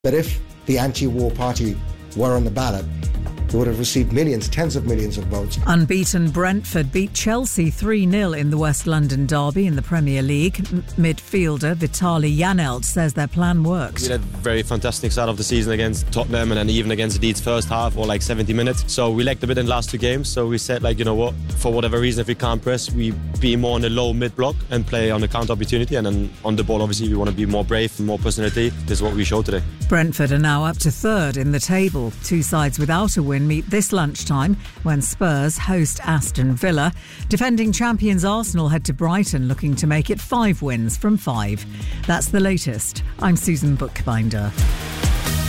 that if the anti-war party were on the ballot, they would have received millions, tens of millions of votes. Unbeaten Brentford beat Chelsea 3-0 in the West London derby in the Premier League. Midfielder Vitaly Janelt says their plan worked. We had a very fantastic start of the season against Tottenham and then even against Leeds first half or like 70 minutes. So we lacked a bit in the last two games. So we said, like, you know what, for whatever reason, if we can't press, we be more in the low mid block and play on the counter opportunity. And then on the ball, obviously, we want to be more brave and more personality. This is what we showed today. Brentford are now up to third in the table. Two sides without a win meet this lunchtime when Spurs host Aston Villa. Defending champions Arsenal head to Brighton looking to make it 5 wins from 5. That's the latest. I'm Susan Bookbinder.